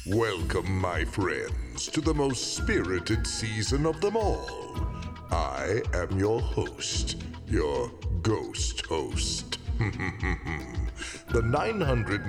Welcome, my friends, to the most spirited season of them all. I am your host, your ghost host. The 900